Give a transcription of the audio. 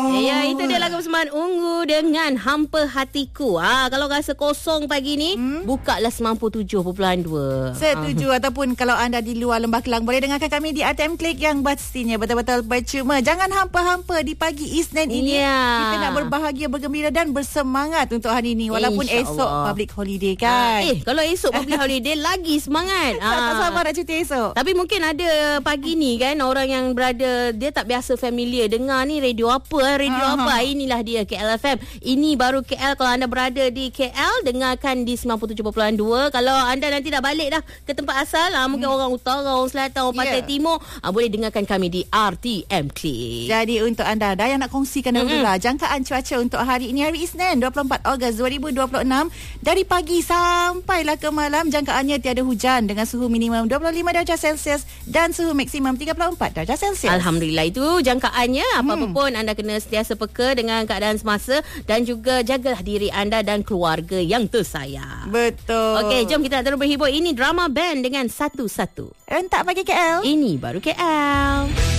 Ya, itu dia lagu persembahan Ungu dengan Hampa Hatiku. Kalau rasa kosong pagi ni, bukalah 97.2. Setuju. Ataupun kalau anda di luar Lembah Kelang, boleh dengarkan kami di ATM Klik yang pastinya betul-betul percuma. Jangan hampa-hampa di pagi Isnin ini. Kita nak berbahagia, bergembira dan bersemangat untuk hari ini. Walaupun esok public holiday kan. Kalau esok public holiday lagi semangat. Tak sabar nak cuti esok. Tapi mungkin ada pagi ni kan, orang yang berada, dia tak biasa familiar dengar ni radio apa. Inilah dia KL FM. Ini baru KL. Kalau anda berada di KL, dengarkan di 97.2. Kalau anda nanti dah balik dah ke tempat asal, mungkin orang utara, orang selatan, orang pantai timur, boleh dengarkan kami di RTM Klik. Jadi untuk anda dah yang nak kongsikan dahululah jangkaan cuaca untuk hari ini, hari Isnin 24 Ogos 2026. Dari pagi sampailah ke malam, jangkaannya tiada hujan dengan suhu minimum 25 darjah Celsius dan suhu maksimum 34 darjah Celsius. Alhamdulillah, itu jangkaannya. Apa-apa pun anda kena sentiasa peka dengan keadaan semasa dan juga jagalah diri anda dan keluarga yang tersayang. Betul. Okey, jom kita terus berhibur. Ini Drama Band dengan Satu-Satu. Rentak pagi KL. Ini baru KL.